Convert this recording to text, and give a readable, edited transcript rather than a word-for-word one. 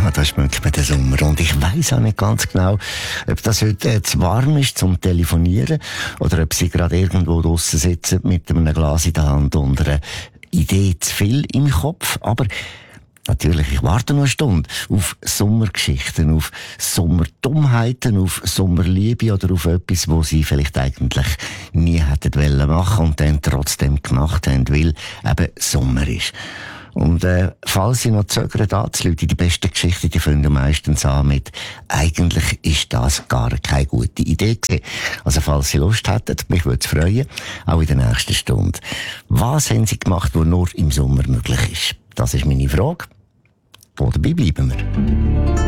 Ja, da schmeckt man den Sommer. Und ich weiss auch nicht ganz genau, ob das heute zu warm ist zum Telefonieren oder ob Sie gerade irgendwo draussen sitzen mit einem Glas in der Hand und einer Idee zu viel im Kopf. Aber natürlich, ich warte noch eine Stunde auf Sommergeschichten, auf Sommerdummheiten, auf Sommerliebe oder auf etwas, wo Sie vielleicht eigentlich nie hätten wollen machen und dann trotzdem gemacht haben, weil eben Sommer ist. Und falls Sie noch zögern anzurufen, die besten Geschichten, die fangen meistens an mit «Eigentlich ist das gar keine gute Idee gewesen». Also falls Sie Lust hätten, mich würde es freuen, auch in der nächsten Stunde. Was haben Sie gemacht, was nur im Sommer möglich ist? Das ist meine Frage. Wo dabei bleiben wir?